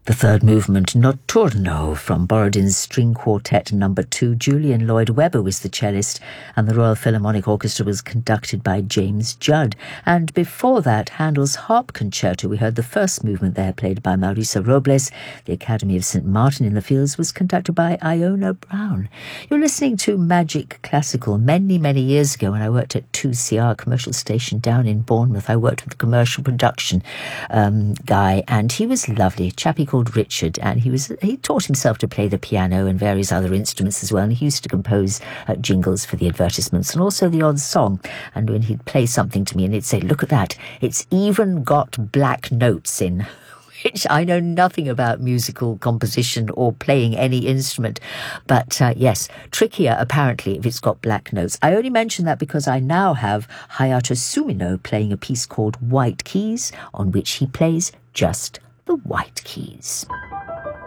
The third movement, Notturno, from Borodin's String Quartet No. 2. Julian Lloyd Webber was the cellist, and the Royal Philharmonic Orchestra was conducted by James Judd. And before that, Handel's Harp Concerto. We heard the first movement there, played by Marisa Robles. The Academy of St. Martin in the Fields was conducted by Iona Brown. You're listening to Magic Classical. Many, many years ago, when I worked at 2CR commercial station down in Bournemouth, I worked with the commercial production guy, and he was lovely, a chappie called Richard, and he taught himself to play the piano and various other instruments as well, and he used to compose jingles for the advertisements and also the odd song. And when he'd play something to me and he'd say, "Look at that, it's even got black notes in," which I know nothing about musical composition or playing any instrument. But yes, trickier apparently if it's got black notes. I only mention that because I now have Hayato Sumino playing a piece called White Keys, on which he plays just the white keys.